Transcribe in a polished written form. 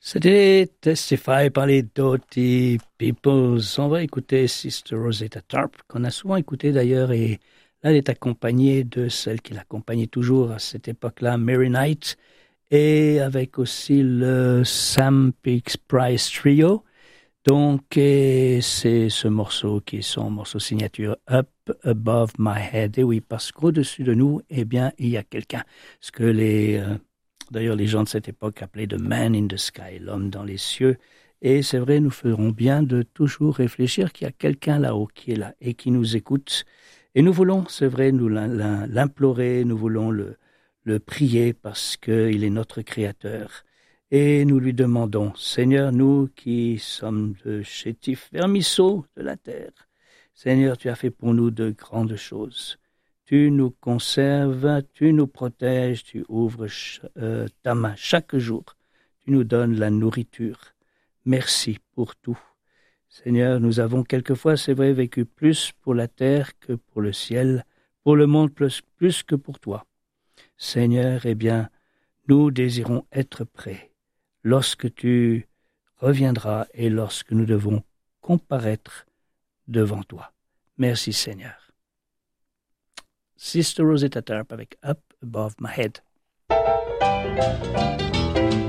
C'était Testify par les Doughty Peoples. On va écouter Sister Rosetta Tharpe, qu'on a souvent écouté d'ailleurs, et là elle est accompagnée de celle qui l'accompagnait toujours à cette époque-là, Mary Knight, et avec aussi le Sam Peaks Price Trio. Donc, c'est ce morceau qui est son morceau signature, Up Above My Head. Et oui, parce qu'au-dessus de nous, eh bien, il y a quelqu'un. Ce que d'ailleurs, les gens de cette époque appelaient The Man in the Sky, l'homme dans les cieux. Et c'est vrai, nous ferons bien de toujours réfléchir qu'il y a quelqu'un là-haut qui est là et qui nous écoute. Et nous voulons, c'est vrai, nous l'implorer, nous voulons le prier parce qu'il est notre Créateur. Et nous lui demandons, Seigneur, nous qui sommes de chétifs vermisseaux de la terre, Seigneur, tu as fait pour nous de grandes choses. Tu nous conserves, tu nous protèges, tu ouvres ta main chaque jour. Tu nous donnes la nourriture. Merci pour tout. Seigneur, nous avons quelquefois, c'est vrai, vécu plus pour la terre que pour le ciel, pour le monde plus que pour toi. Seigneur, eh bien, nous désirons être prêts lorsque tu reviendras et lorsque nous devons comparaître devant toi. Merci Seigneur. Sister Rosetta Tharpe avec Up Above My Head.